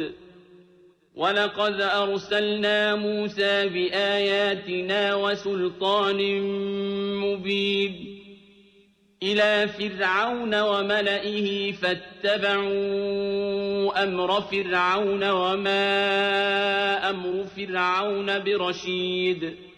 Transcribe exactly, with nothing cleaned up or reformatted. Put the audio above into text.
وثمود ولقد أرسلنا موسى بآياتنا وسلطان مبين إلى فرعون وملئه فاتبعوا أمر فرعون وما أمر فرعون برشيد